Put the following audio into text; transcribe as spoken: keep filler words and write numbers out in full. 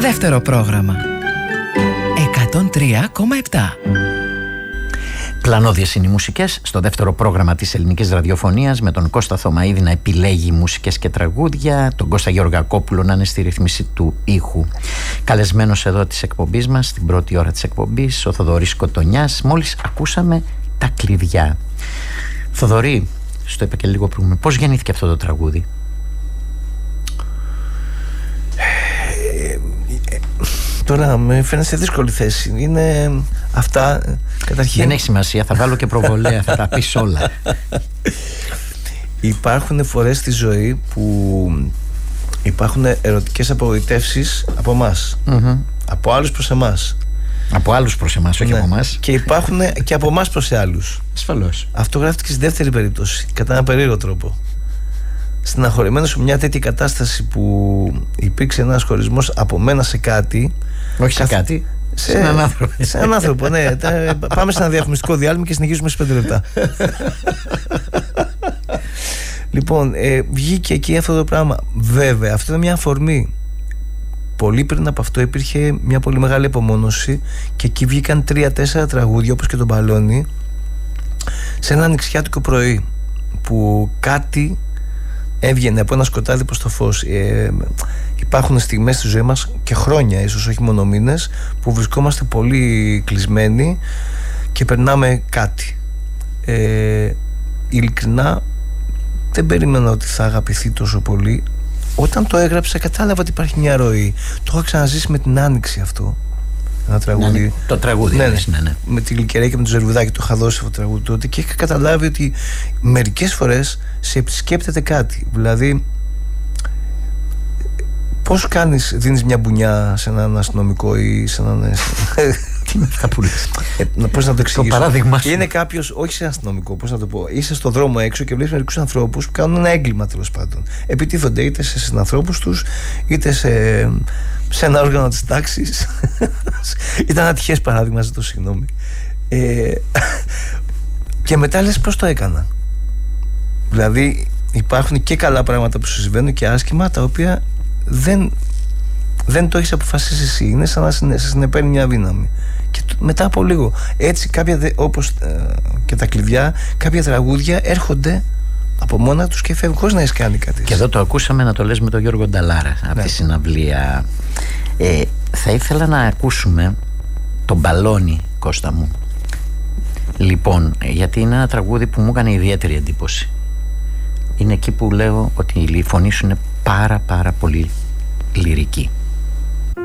Δεύτερο πρόγραμμα εκατόν τρία κόμμα επτά. Πλανώδιες είναι οι μουσικές στο δεύτερο πρόγραμμα της ελληνικής ραδιοφωνίας, με τον Κώστα Θωμαίδη να επιλέγει μουσικές και τραγούδια, τον Κώστα Γεωργακόπουλο να είναι στη ρύθμιση του ήχου. Καλεσμένος εδώ της εκπομπής μας, στην πρώτη ώρα της εκπομπής, ο Θοδωρής Κοτονιάς. Μόλις ακούσαμε τα κλειδιά. Θοδωρή, στο είπα και λίγο πριν, πώς γεννήθηκε αυτό το τραγούδι? Τώρα με φαίνεται σε δύσκολη θέση. Είναι αυτά. Καταρχήν... Δεν έχει σημασία, θα βάλω και προβολέα, θα τα πεις όλα. Υπάρχουν φορές στη ζωή που υπάρχουν ερωτικές απογοητεύσεις από εμάς, mm-hmm. από άλλους προς εμάς. Από άλλους προς εμάς, όχι ναι. από εμάς. Και υπάρχουν και από εμάς προς άλλους. Ασφαλώς. Αυτό γράφτηκε στη δεύτερη περίπτωση, κατά έναν περίεργο τρόπο. Στεναχωρημένος σε μια τέτοια κατάσταση που υπήρξε ένας χωρισμός από μένα σε κάτι. Όχι σε κάτι, σε, σε έναν άνθρωπο. Σε έναν άνθρωπο, ναι. Πάμε σε ένα διαφημιστικό διάλειμμα και συνεχίζουμε στις πέντε λεπτά. Λοιπόν, ε, βγήκε εκεί αυτό το πράγμα. Βέβαια, αυτό είναι μια αφορμή. Πολύ πριν από αυτό υπήρχε μια πολύ μεγάλη απομόνωση και εκεί βγήκαν τρία-τέσσερα τραγούδια, όπως και το Μπαλόνι, σε ένα ανοιξιάτικο πρωί που κάτι έβγαινε από ένα σκοτάδι προς το φως. Ε, υπάρχουν στιγμές στη ζωή μας και χρόνια, ίσως όχι μόνο μήνες, που βρισκόμαστε πολύ κλεισμένοι και περνάμε κάτι. Ε, ειλικρινά δεν περίμενα ότι θα αγαπηθεί τόσο πολύ. Όταν το έγραψα κατάλαβα ότι υπάρχει μια ροή. Το έχω ξαναζήσει με την Άνοιξη αυτό. Ένα τραγούδι. Ναι, το τραγούδι, ναι, ναι. ναι, ναι. Με τη Γλυκερέα και με το Ζερβουδάκι το είχα δώσει αυτό το τραγούδι τότε και είχα καταλάβει ότι μερικές φορές σε επισκέπτεται κάτι. Δηλαδή, πώς κάνεις, δίνεις μια μπουνιά σε έναν αστυνομικό ή σε έναν. Τι είναι αυτά που λες? Ε, πώς να το εξηγήσω? Το παράδειγμα σου. Είναι κάποιος, όχι σε αστυνομικό, πώς να το πω. Είσαι στο δρόμο έξω και βλέπεις μερικούς ανθρώπους που κάνουν ένα έγκλημα, τέλος πάντων. Επιτίθονται είτε σε συνανθρώπους τους, είτε σε, σε ένα όργανο της τάξης. Ήταν ένα τυχές παράδειγμα, ζητώ συγγνώμη. Ε, και μετά λες πώς το έκανα. Δηλαδή υπάρχουν και καλά πράγματα που σου συμβαίνουν και άσχημα, τα οποία δεν, δεν το έχεις αποφασίσει εσύ. Είναι σαν να συνε, συνεπέρνει μια δύναμη. Και μετά από λίγο έτσι κάποια, όπως ε, και τα κλειδιά, κάποια τραγούδια έρχονται από μόνα τους και φεύγουν χωρίς να έχεις κάνει κάτι. Και εδώ το ακούσαμε να το λες με τον Γιώργο Νταλάρα από ναι. τη συναυλία. ε, Θα ήθελα να ακούσουμε τον Μπαλόνι, Κώστα μου. Λοιπόν, γιατί είναι ένα τραγούδι που μου έκανε ιδιαίτερη εντύπωση. Είναι εκεί που λέω ότι η φωνή σου είναι πάρα πάρα πολύ λυρική.